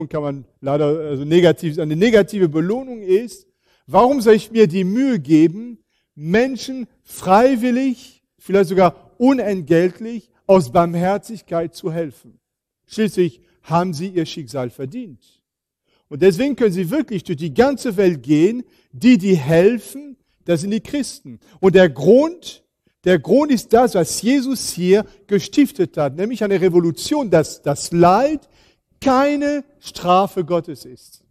kann man leider eine negative Belohnung ist. Warum soll ich mir die Mühe geben, Menschen freiwillig, vielleicht sogar unentgeltlich, aus Barmherzigkeit zu helfen? Schließlich haben sie ihr Schicksal verdient. Und deswegen können sie wirklich durch die ganze Welt gehen, die helfen, das sind die Christen. Und der Grund ist das, was Jesus hier gestiftet hat, nämlich eine Revolution, dass das Leid keine Strafe Gottes ist.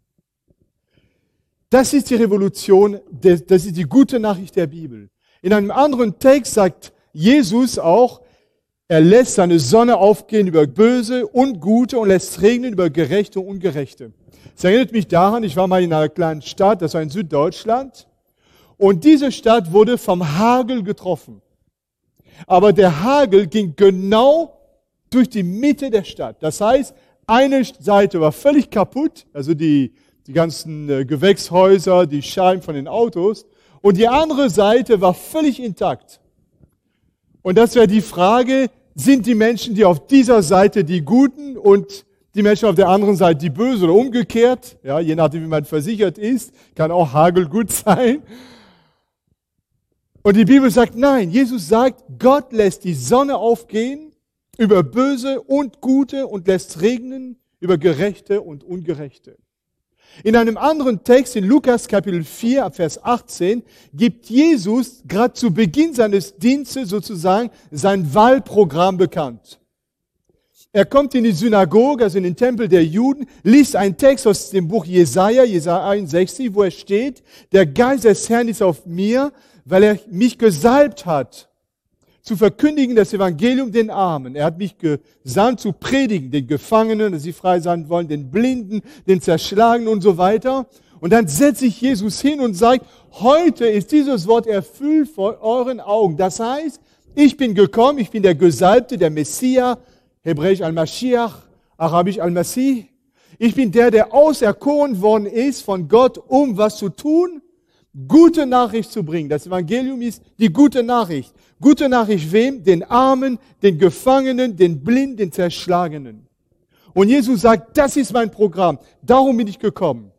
Das ist die Revolution, das ist die gute Nachricht der Bibel. In einem anderen Text sagt Jesus auch, er lässt seine Sonne aufgehen über Böse und Gute und lässt regnen über Gerechte und Ungerechte. Es erinnert mich daran, ich war mal in einer kleinen Stadt, das war in Süddeutschland, und diese Stadt wurde vom Hagel getroffen. Aber der Hagel ging genau durch die Mitte der Stadt. Das heißt, eine Seite war völlig kaputt, also die ganzen Gewächshäuser, die Scheiben von den Autos, und die andere Seite war völlig intakt. Und das wäre die Frage, sind die Menschen, die auf dieser Seite die Guten und die Menschen auf der anderen Seite die Bösen oder umgekehrt? Ja, je nachdem, wie man versichert ist, kann auch Hagel gut sein. Und die Bibel sagt, nein, Jesus sagt, Gott lässt die Sonne aufgehen über Böse und Gute und lässt regnen über Gerechte und Ungerechte. In einem anderen Text, in Lukas Kapitel 4, Vers 18, gibt Jesus gerade zu Beginn seines Dienstes sozusagen sein Wahlprogramm bekannt. Er kommt in die Synagoge, also in den Tempel der Juden, liest einen Text aus dem Buch Jesaja 61, wo es steht, der Geist des Herrn ist auf mir, weil er mich gesalbt hat, zu verkündigen das Evangelium den Armen. Er hat mich gesandt zu predigen, den Gefangenen, dass sie frei sein wollen, den Blinden, den Zerschlagenen und so weiter. Und dann setzt sich Jesus hin und sagt, heute ist dieses Wort erfüllt vor euren Augen. Das heißt, ich bin gekommen, ich bin der Gesalbte, der Messias, hebräisch Al-Mashiach, arabisch Al-Masih. Ich bin der auserkoren worden ist von Gott, um was zu tun? Gute Nachricht zu bringen. Das Evangelium ist die gute Nachricht. Gute Nachricht wem? Den Armen, den Gefangenen, den Blinden, den Zerschlagenen. Und Jesus sagt, das ist mein Programm. Darum bin ich gekommen.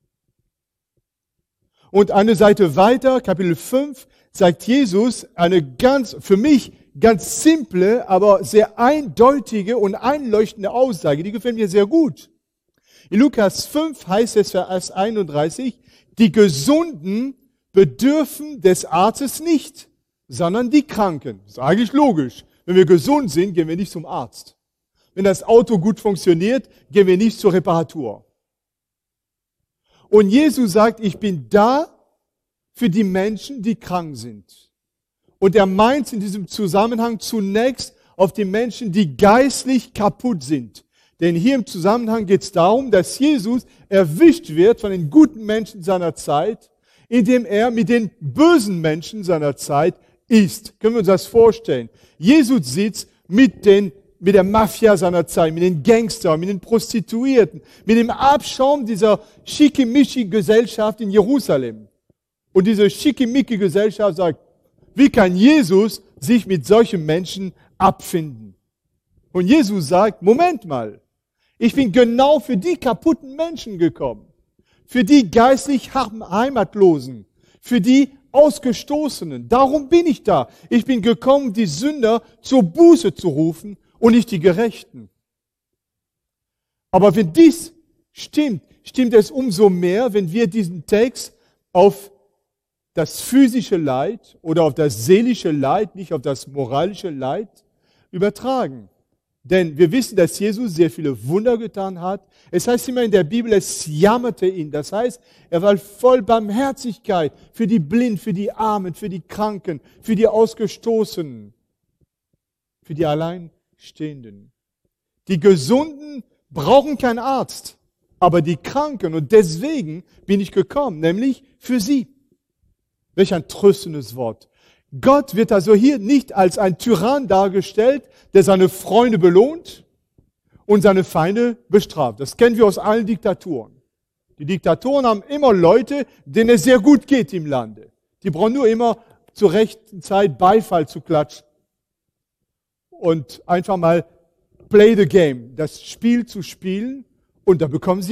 Und eine Seite weiter, Kapitel 5, sagt Jesus eine für mich ganz simple, aber sehr eindeutige und einleuchtende Aussage. Die gefällt mir sehr gut. In Lukas 5 heißt es, Vers 31, die Gesunden bedürfen des Arztes nicht, sondern die Kranken. Das ist eigentlich logisch. Wenn wir gesund sind, gehen wir nicht zum Arzt. Wenn das Auto gut funktioniert, gehen wir nicht zur Reparatur. Und Jesus sagt, ich bin da für die Menschen, die krank sind. Und er meint in diesem Zusammenhang zunächst auf die Menschen, die geistlich kaputt sind. Denn hier im Zusammenhang geht es darum, dass Jesus erwischt wird von den guten Menschen seiner Zeit, indem er mit den bösen Menschen seiner Zeit isst. Können wir uns das vorstellen? Jesus sitzt mit der Mafia seiner Zeit, mit den Gangstern, mit den Prostituierten, mit dem Abschaum dieser Schickimicki-Gesellschaft in Jerusalem. Und diese Schickimicki-Gesellschaft sagt, wie kann Jesus sich mit solchen Menschen abfinden? Und Jesus sagt, Moment mal, ich bin genau für die kaputten Menschen gekommen, für die geistlich Heimatlosen, für die Ausgestoßenen. Darum bin ich da. Ich bin gekommen, die Sünder zur Buße zu rufen und nicht die Gerechten. Aber wenn dies stimmt, stimmt es umso mehr, wenn wir diesen Text auf das physische Leid oder auf das seelische Leid, nicht auf das moralische Leid übertragen. Denn wir wissen, dass Jesus sehr viele Wunder getan hat. Es heißt immer in der Bibel, es jammerte ihn. Das heißt, er war voll Barmherzigkeit für die Blinden, für die Armen, für die Kranken, für die Ausgestoßenen, für die Alleinstehenden. Die Gesunden brauchen keinen Arzt, aber die Kranken. Und deswegen bin ich gekommen, nämlich für sie. Welch ein tröstendes Wort. Gott wird also hier nicht als ein Tyrann dargestellt, der seine Freunde belohnt und seine Feinde bestraft. Das kennen wir aus allen Diktaturen. Die Diktatoren haben immer Leute, denen es sehr gut geht im Lande. Die brauchen nur immer zur rechten Zeit Beifall zu klatschen und einfach mal play the game, das Spiel zu spielen Und da bekommen sie